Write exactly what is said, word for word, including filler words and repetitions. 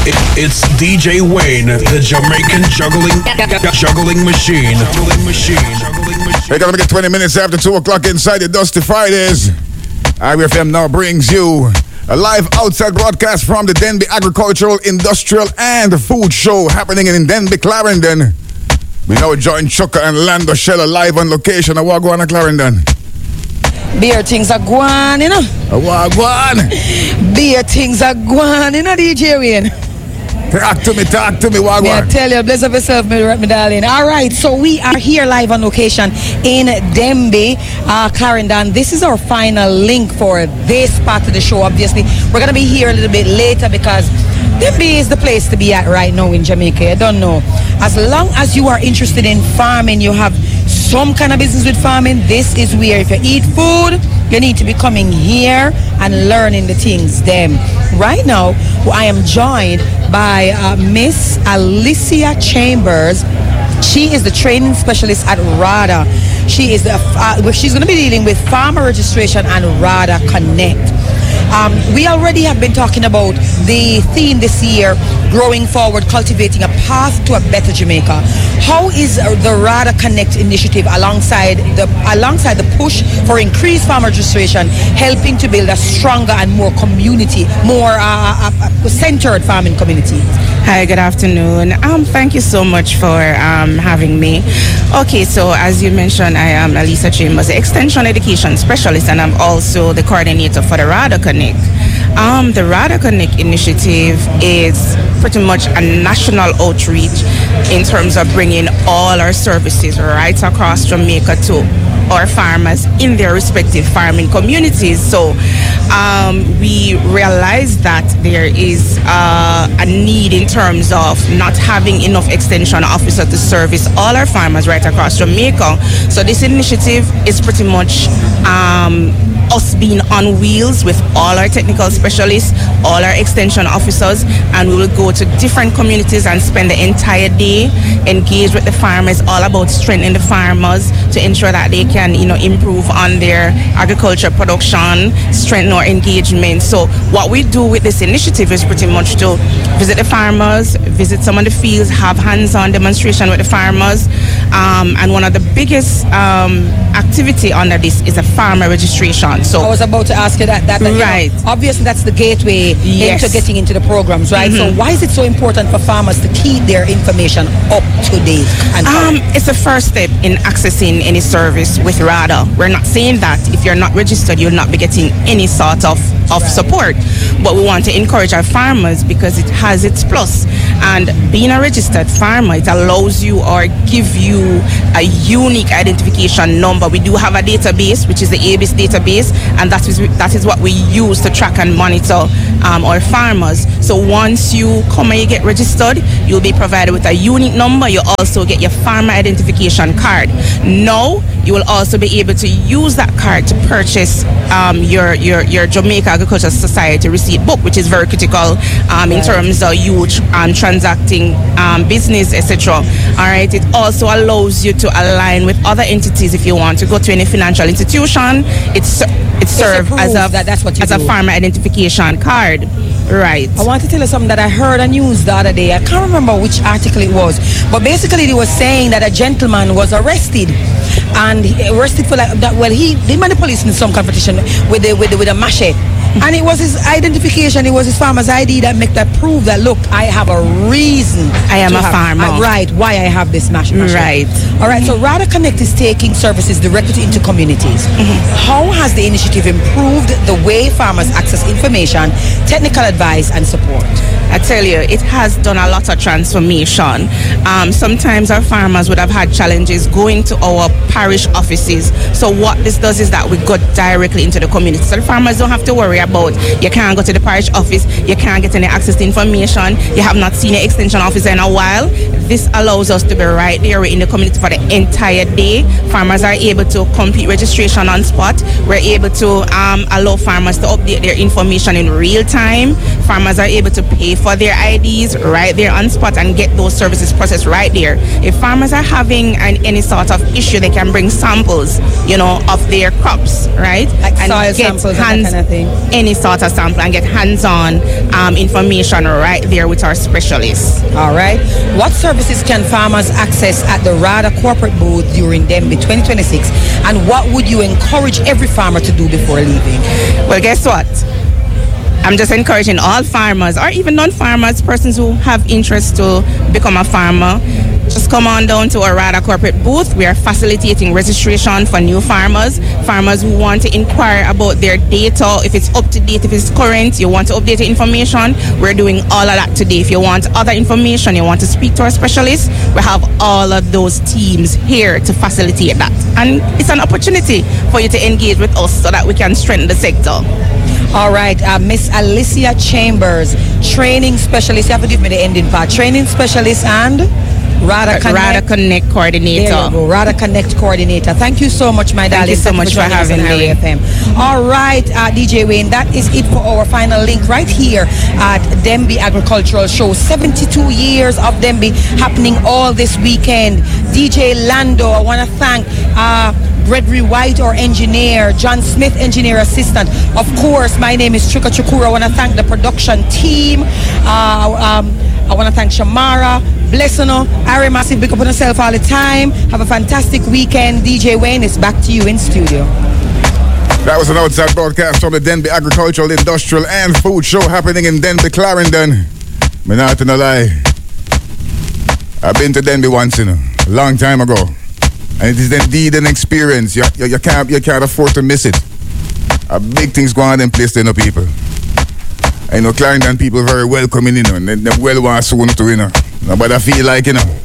It, it's D J Wayne, the Jamaican juggling juggling machine. Juggling machine. Juggling machine. We're gonna get twenty minutes after two o'clock inside the Dusty Fridays. I R F M now brings you a live outside broadcast from the Denby Agricultural, Industrial and Food Show happening in Denby, Clarendon. We now join Chuka and Lando Shella live on location at Wagwan, Clarendon. Beer things are gone, you know. A Wagwan. Beer things are gone, you know, D J Wayne. Talk to me, talk to me, Wagwan. May I tell you, bless up yourself, my, my darling. All right, so we are here live on location in Denby, uh, Clarendon. This is our final link for this part of the show, obviously. We're going to be here a little bit later because Denby is the place to be at right now in Jamaica. I don't know. As long as you are interested in farming, you have some kind of business with farming, this is where if you eat food, you need to be coming here and learning the things them. Right now, I am joined by uh, Miss Alicia Chambers. She is the training specialist at RADA. She is the, uh, she's going to be dealing with farmer registration and RADA Connect. Um, we already have been talking about the theme this year, growing forward, cultivating a path to a better Jamaica. How is the RADA Connect initiative alongside the alongside the push for increased farmer registration helping to build a stronger and more community, more uh, uh, centered farming community? Hi, good afternoon. Um, thank you so much for um, having me. Okay, so as you mentioned, I am Alicia Chambers, the Extension Education Specialist, and I'm also the coordinator for the RADA Connect. Um, the RADA Connect initiative is pretty much a national outreach in terms of bringing all our services right across Jamaica to our farmers in their respective farming communities. So um, we realize that there is uh, a need in terms of not having enough extension officers to service all our farmers right across Jamaica. So this initiative is pretty much um, us being on wheels with all our technical specialists, all our extension officers, and we will go to different communities and spend the entire day engaged with the farmers, all about strengthening the farmers to ensure that they can, you know, improve on their agriculture production, strengthen our engagement. So what we do with this initiative is pretty much to visit the farmers, visit some of the fields, have hands-on demonstration with the farmers, um, and one of the biggest um, activity under this is a farmer registration. So I was about to ask you that. that, that right. You know, obviously, that's the gateway yes. into getting into the programs, right? Mm-hmm. So why is it so important for farmers to keep their information up to date? And um, it's the first step in accessing any service with RADA. We're not saying that if you're not registered, you'll not be getting any sort of, of right. support. But we want to encourage our farmers because it has its plus. And being a registered farmer, it allows you or give you a unique identification number. We do have a database, which is the A B I S database, and that is that is what we use to track and monitor um, our farmers. So once you come and you get registered, you'll be provided with a unique number. You also get your farmer identification card. Now you will also be able to use that card to purchase um, your, your your Jamaica Agricultural Society receipt book, which is very critical um, in terms of you um, transacting um, business, et cetera. All right. It also allows you to align with other entities if you want to go to any financial institution. It's it serves as a that, that's what you as do. a farmer identification card. Right. I want to tell you something that I heard on news the other day. I can't remember which article it was, but basically they were saying that a gentleman was arrested, and he arrested for like that. Well, he they met the police in some competition with the, with the, with a machete, and it was his identification. It was his farmer's I D that make that prove that look, I have a reason. I am a have, farmer. Uh, right. Why I have this machete. Right. All right. So RADA Connect is taking services directly into communities. Mm-hmm. How has the initiative improved the way farmers access information, technical advice, and support? I tell you, it has done a lot of transformation. Um, sometimes our farmers would have had challenges going to our parish offices. So what this does is that we go directly into the community. So the farmers don't have to worry about, you can't go to the parish office, you can't get any access to information, you have not seen an extension officer in a while. This allows us to be right there in the community for the entire day. Farmers are able to complete registration on spot. We're able to um, allow farmers to update their information in real time. Farmers are able to pay pay for their I Ds right there on spot and get those services processed right there. If farmers are having an, any sort of issue, they can bring samples, you know, of their crops, right? Like and soil get samples hands, and that kind of thing. Any sort of sample and get hands-on um, information right there with our specialists. All right. What services can farmers access at the RADA corporate booth during Dembe twenty twenty-six? And what would you encourage every farmer to do before leaving? Well, guess what? I'm just encouraging all farmers or even non-farmers, persons who have interest to become a farmer, just come on down to our RADA corporate booth. We are facilitating registration for new farmers, farmers who want to inquire about their data, if it's up to date, if it's current, you want to update the information. We're doing all of that today. If you want other information, you want to speak to our specialists, we have all of those teams here to facilitate that. And it's an opportunity for you to engage with us so that we can strengthen the sector. All right, uh, Miss Alicia Chambers, training specialist. You have to give me the ending part. Training specialist and RADA Connect. RADA Connect coordinator. There you go, RADA Connect coordinator. Thank you so much, my darling. Thank you so much for having me. F M. All right, uh, D J Wayne, that is it for our final link right here at Dembe Agricultural Show. seventy-two years of Dembe happening all this weekend. D J Lando, I want to thank uh, Gregory White, our engineer, John Smith, engineer assistant. Of course, my name is Trika Chukura. I want to thank the production team. Uh, um, I want to thank Shamara, Blessino, Ari Massive, big up on yourself all the time. Have a fantastic weekend. D J Wayne, it's back to you in studio. That was an outside broadcast from the Dembe Agricultural, Industrial and Food Show happening in Dembe, Clarendon. Me not to no lie. I've been to Dembe once, you know, a long time ago. And it is indeed an experience. You, you, you, can't, you can't afford to miss it. A big things going on in place there, you know, people. I know Clarendon people very welcoming, you know, and they, they well want soon to, you know. Nobody feel like, you know.